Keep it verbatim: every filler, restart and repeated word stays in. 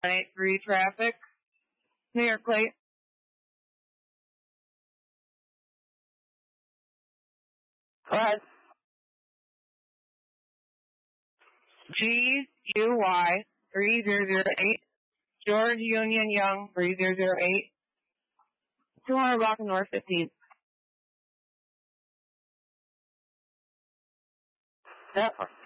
eight three traffic. New York plate. Go ahead. G U Y three zero zero eight. George Union Young three zero zero eight. two hundred block North fifteenth. Yep.